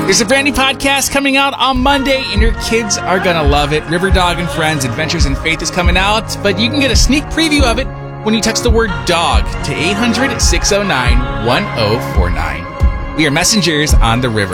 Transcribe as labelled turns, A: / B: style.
A: There's a brand new podcast coming out on Monday, and your kids are going to love it. River Dog and Friends, Adventures in Faith is coming out, but you can get a sneak preview of it when you text the word DOG to 800-609-1049. We are messengers on the river.